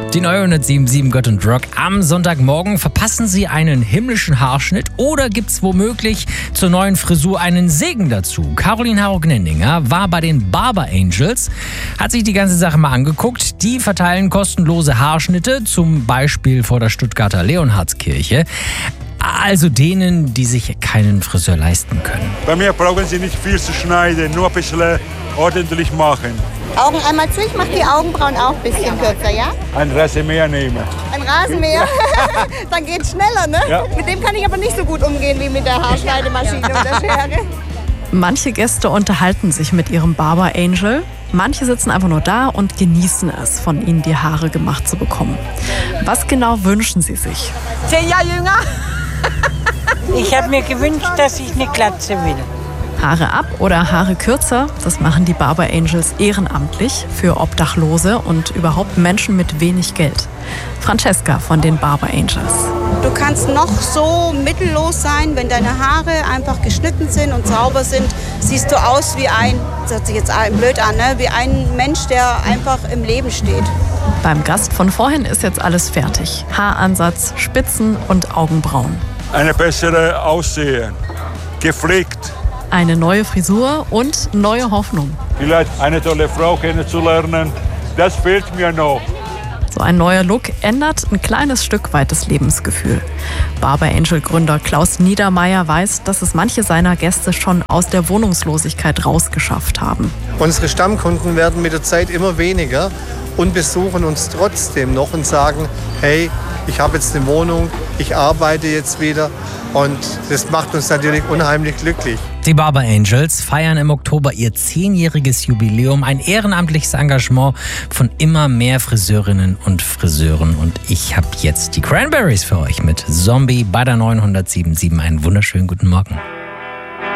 Die neue 107.7 Gott und Rock am Sonntagmorgen. Verpassen Sie einen himmlischen Haarschnitt oder gibt's womöglich zur neuen Frisur einen Segen dazu? Caroline Harrock-Nenninger war bei den Barber Angels, hat sich die ganze Sache mal angeguckt. Die verteilen kostenlose Haarschnitte, zum Beispiel vor der Stuttgarter Leonhardskirche. Also denen, die sich keinen Friseur leisten können. Bei mir brauchen Sie nicht viel zu schneiden, nur ein bisschen ordentlich machen. Augen einmal zu, ich mache die Augenbrauen auch ein bisschen kürzer, ja? Ein Rasenmäher nehmen. Ein Rasenmäher? Dann geht's schneller, ne? Ja. Mit dem kann ich aber nicht so gut umgehen wie mit der Haarschneidemaschine und der Schere. Manche Gäste unterhalten sich mit ihrem Barber Angel. Manche sitzen einfach nur da und genießen es, von ihnen die Haare gemacht zu bekommen. Was genau wünschen sie sich? 10 Jahre jünger. Ich habe mir gewünscht, dass ich eine Glatze will. Haare ab oder Haare kürzer, das machen die Barber Angels ehrenamtlich für Obdachlose und überhaupt Menschen mit wenig Geld. Francesca von den Barber Angels. Du kannst noch so mittellos sein, wenn deine Haare einfach geschnitten sind und sauber sind, siehst du aus wie das hört sich jetzt blöd an, ne? Wie ein Mensch, der einfach im Leben steht. Beim Gast von vorhin ist jetzt alles fertig. Haaransatz, Spitzen und Augenbrauen. Eine bessere Aussehen, gepflegt. Eine neue Frisur und neue Hoffnung. Vielleicht eine tolle Frau kennenzulernen, das fehlt mir noch. So ein neuer Look ändert ein kleines Stück weit das Lebensgefühl. Barber Angel Gründer Klaus Niedermeyer weiß, dass es manche seiner Gäste schon aus der Wohnungslosigkeit rausgeschafft haben. Unsere Stammkunden werden mit der Zeit immer weniger und besuchen uns trotzdem noch und sagen, hey, ich habe jetzt eine Wohnung, ich arbeite jetzt wieder und das macht uns natürlich unheimlich glücklich. Die Barber Angels feiern im Oktober ihr 10-jähriges Jubiläum, ein ehrenamtliches Engagement von immer mehr Friseurinnen und Friseuren. Und ich habe jetzt die Cranberries für euch mit Zombie bei der 907.7. Einen wunderschönen guten Morgen.